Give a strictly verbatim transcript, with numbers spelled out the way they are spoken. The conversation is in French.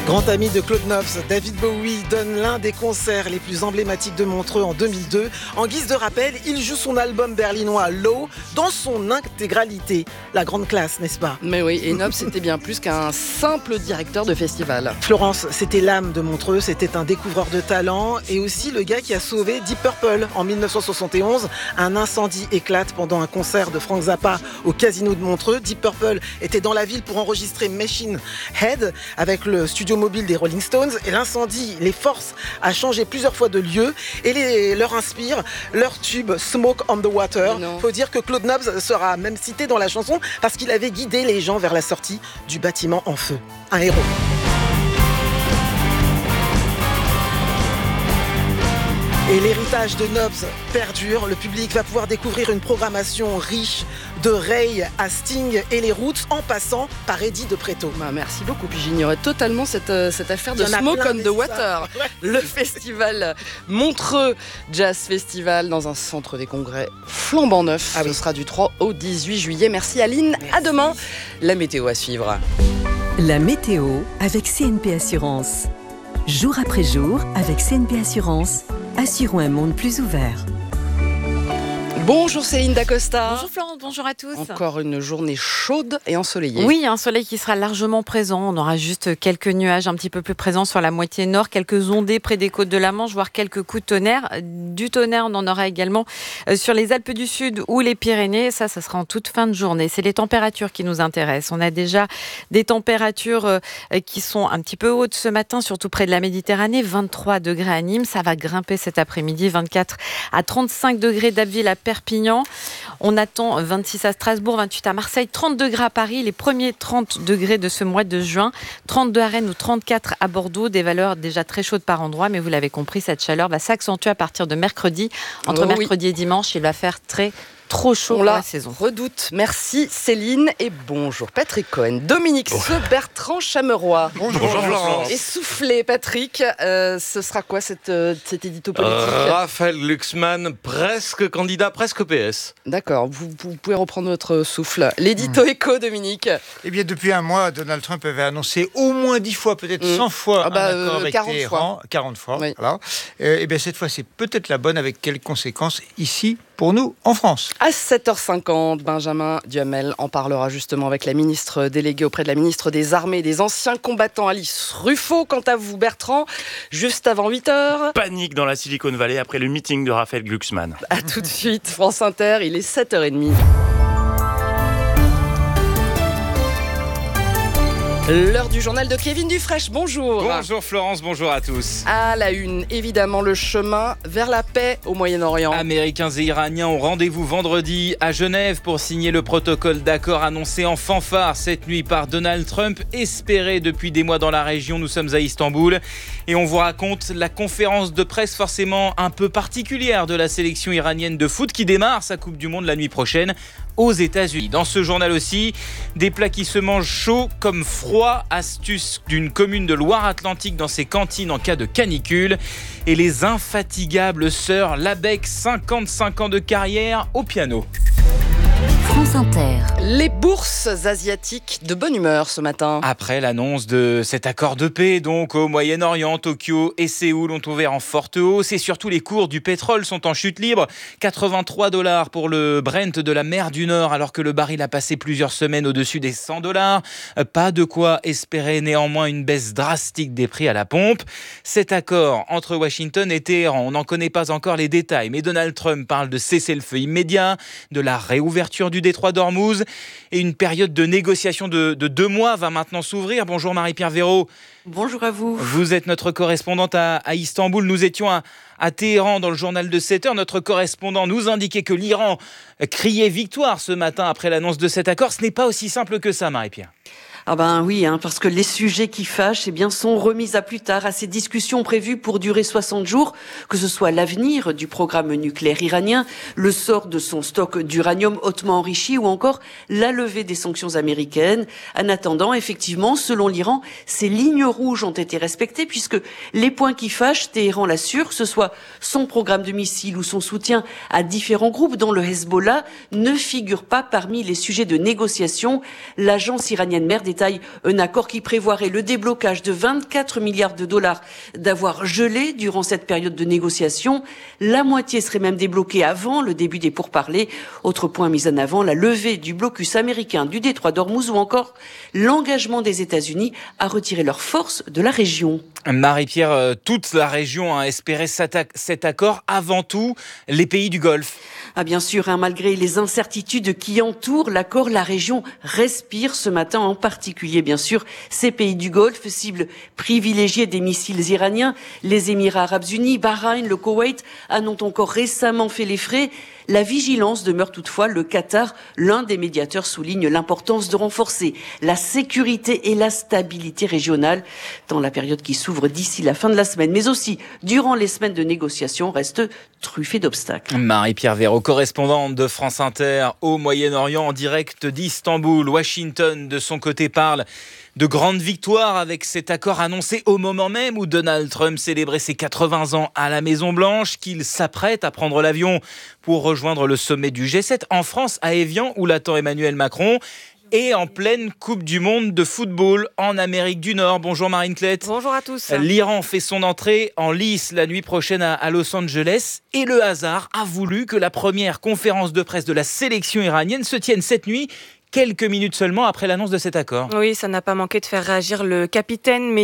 Grand ami de Claude Nobs, David Bowie donne l'un des concerts les plus emblématiques de Montreux en deux mille deux. En guise de rappel, il joue son album berlinois Low dans son intégralité. La grande classe, n'est-ce pas? Mais oui, et Nobs c'était bien plus qu'un simple directeur de festival. Florence, c'était l'âme de Montreux, c'était un découvreur de talent et aussi le gars qui a sauvé Deep Purple. En dix-neuf cent soixante et onze, un incendie éclate pendant un concert de Frank Zappa au Casino de Montreux. Deep Purple était dans la ville pour enregistrer Machine Head avec le studio mobile des Rolling Stones et l'incendie les force à changer plusieurs fois de lieu et les, leur inspire leur tube Smoke on the Water. Faut dire que Claude Nobs sera même cité dans la chanson parce qu'il avait guidé les gens vers la sortie du bâtiment en feu. Un héros. Et l'héritage de Nobs perdure. Le public va pouvoir découvrir une programmation riche de Ray à Sting et les Roots en passant par Eddie de Pretto. Bah, merci beaucoup. Puis j'ignorais totalement cette, euh, cette affaire de Smoke on the Water. Ouais. Le festival Montreux Jazz Festival dans un centre des congrès flambant neuf. Ah, Ce oui. sera du trois au dix-huit juillet. Merci Aline. Merci. À demain. La météo à suivre. La météo avec C N P Assurance. Jour après jour avec C N P Assurance. Assurons un monde plus ouvert. Bonjour Céline Dacosta. Bonjour Florence, bonjour à tous. Encore une journée chaude et ensoleillée. Oui, un soleil qui sera largement présent. On aura juste quelques nuages un petit peu plus présents sur la moitié nord, quelques ondées près des côtes de la Manche, voire quelques coups de tonnerre. Du tonnerre, on en aura également sur les Alpes du Sud ou les Pyrénées. Ça, ça sera en toute fin de journée. C'est les températures qui nous intéressent. On a déjà des températures qui sont un petit peu hautes ce matin, surtout près de la Méditerranée. vingt-trois degrés à Nîmes. Ça va grimper cet après-midi. vingt-quatre à trente-cinq degrés d'Abbeville à Perpignan. On attend vingt-six à Strasbourg, vingt-huit à Marseille, trente degrés à Paris, les premiers trente degrés de ce mois de juin, trente-deux à Rennes ou trente-quatre à Bordeaux, des valeurs déjà très chaudes par endroit, mais vous l'avez compris, cette chaleur va s'accentuer à partir de mercredi. Entre oh, mercredi oui. et dimanche, il va faire très trop chaud on pour la la saison. Redoute. Merci Céline et bonjour Patrick Cohen. Dominique oh. Bertrand Chameroy. Bonjour, bonjour Florence. Essoufflé Patrick, euh, ce sera quoi cette, euh, cet édito politique? euh, Raphaël Glucksmann, presque candidat, presque P S. D'accord, vous, vous pouvez reprendre votre souffle. L'édito mmh. éco, Dominique. Eh bien depuis un mois, Donald Trump avait annoncé au moins dix fois, peut-être mmh. cent fois ah bah, un accord euh, avec quarante Téhéran. Fois. quarante fois. Oui. Voilà. Euh, eh bien cette fois, c'est peut-être la bonne, avec quelles conséquences ici pour nous en France. À sept heures cinquante, Benjamin Duhamel en parlera justement avec la ministre déléguée auprès de la ministre des Armées et des Anciens Combattants, Alice Ruffo. Quant à vous, Bertrand, juste avant huit heures. Panique dans la Silicon Valley après le meeting de Raphaël Glucksmann. A tout de suite, France Inter, il est sept heures trente. L'heure du journal de Kevin Dufresne, bonjour. Bonjour Florence, bonjour à tous. À la une, évidemment, le chemin vers la paix au Moyen-Orient. Américains et Iraniens ont rendez-vous vendredi à Genève pour signer le protocole d'accord annoncé en fanfare cette nuit par Donald Trump, espéré depuis des mois dans la région. Nous sommes à Istanbul et on vous raconte la conférence de presse forcément un peu particulière de la sélection iranienne de foot qui démarre sa Coupe du Monde la nuit prochaine aux États-Unis. Dans ce journal aussi, des plats qui se mangent chaud comme froid, astuce d'une commune de Loire-Atlantique dans ses cantines en cas de canicule, et les infatigables sœurs Labec, cinquante-cinq ans de carrière au piano. France Inter. Les bourses asiatiques de bonne humeur ce matin. Après l'annonce de cet accord de paix, donc au Moyen-Orient, Tokyo et Séoul ont ouvert en forte hausse et surtout les cours du pétrole sont en chute libre. quatre-vingt-trois dollars pour le Brent de la mer du Nord alors que le baril a passé plusieurs semaines au-dessus des cent dollars. Pas de quoi espérer néanmoins une baisse drastique des prix à la pompe. Cet accord entre Washington et Téhéran, on n'en connaît pas encore les détails, mais Donald Trump parle de cessez-le-feu immédiat, de la réouverture du détroit d'Ormuz et une période de négociation de, de deux mois va maintenant s'ouvrir. Bonjour Marie-Pierre Véraud. Bonjour à vous. Vous êtes notre correspondante à, à Istanbul. Nous étions à, à Téhéran dans le journal de sept heures. Notre correspondant nous indiquait que l'Iran criait victoire ce matin après l'annonce de cet accord. Ce n'est pas aussi simple que ça, Marie-Pierre. Ah ben oui, hein, parce que les sujets qui fâchent eh bien, sont remis à plus tard, à ces discussions prévues pour durer soixante jours, que ce soit l'avenir du programme nucléaire iranien, le sort de son stock d'uranium hautement enrichi ou encore la levée des sanctions américaines. En attendant, effectivement, selon l'Iran, ces lignes rouges ont été respectées puisque les points qui fâchent, Téhéran l'assure, que ce soit son programme de missiles ou son soutien à différents groupes dont le Hezbollah, ne figurent pas parmi les sujets de négociation. L'agence iranienne mère des détail un accord qui prévoirait le déblocage de vingt-quatre milliards de dollars d'avoir gelé durant cette période de négociation. La moitié serait même débloquée avant le début des pourparlers. Autre point mis en avant, la levée du blocus américain du détroit d'Ormuz ou encore l'engagement des États-Unis à retirer leurs forces de la région. Marie-Pierre, toute la région a espéré cet accord, avant tout les pays du Golfe. Ah bien sûr, hein, malgré les incertitudes qui entourent l'accord, la région respire ce matin, en particulier bien sûr ces pays du Golfe, cible privilégiée des missiles iraniens. Les Émirats arabes unis, Bahreïn, le Koweït en ont encore récemment fait les frais. La vigilance demeure toutefois. Le Qatar, l'un des médiateurs, souligne l'importance de renforcer la sécurité et la stabilité régionale dans la période qui s'ouvre d'ici la fin de la semaine, mais aussi durant les semaines de négociation, reste truffée d'obstacles. Marie-Pierre Véraud, correspondante de France Inter au Moyen-Orient, en direct d'Istanbul. Washington, de son côté, parle de grandes victoires avec cet accord annoncé au moment même où Donald Trump célébrait ses quatre-vingts ans à la Maison-Blanche, qu'il s'apprête à prendre l'avion pour rejoindre le sommet du G sept en France, à Évian, où l'attend Emmanuel Macron. Et en pleine Coupe du Monde de football en Amérique du Nord. Bonjour Marine Klett. Bonjour à tous. L'Iran fait son entrée en lice la nuit prochaine à Los Angeles. Et le hasard a voulu que la première conférence de presse de la sélection iranienne se tienne cette nuit, quelques minutes seulement après l'annonce de cet accord. Oui, ça n'a pas manqué de faire réagir le capitaine, mais